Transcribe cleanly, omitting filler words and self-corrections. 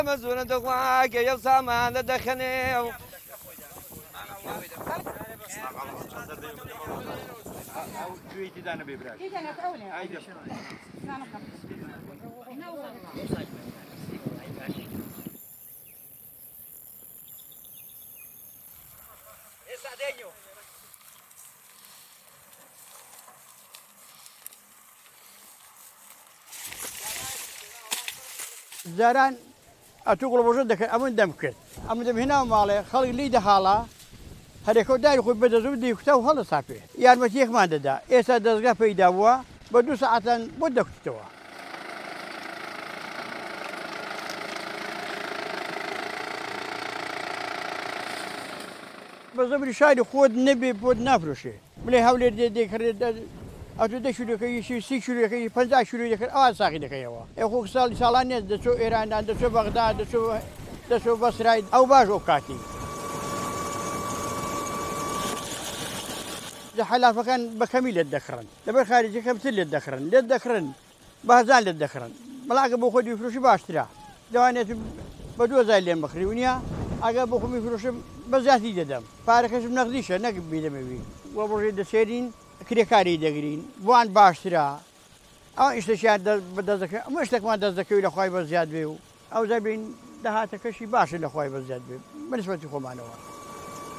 مزونة دخواك يا سامان دخني زاران أتوقع بوجود ذاك أمن دم كرت أمن دم هنا ماله خلق لي دخلا هذا كود داير خود بدأ زود يكتو خلص صافي يعني ما تيجي ما ده إيش هذا في دوا بدو ساعة بدك توا بس أمر شايل خود نبي بود نفرشه ملي حاول دي خريد أتو ده شو لكي شيء سي شو لكي 50 شو لكي ساقي لكي هو أخوك سالانية دسو إيران دسو بغداد دسو بصرة أو باج أوقاتي حلا فكان بكميل الدخرن لبر خارجي كمثل الدخرن للدخرن بهزان للدخرن ملاقي بوخد يفروش باشترا دوانيت بدو زي اللي مخريونيا أجا بوخم يفروش بزاتي جدم فارقش بنقديش نقب بيدمي وبريد سيرين كريكاري دقرين بوان باشترا أو إستشهاد بدزك مش لك ما دزك ولا خايب زياد بيو أو زبين دهاتك شيء باش اللي خايب زياد بيو بالنسبة لكم أنا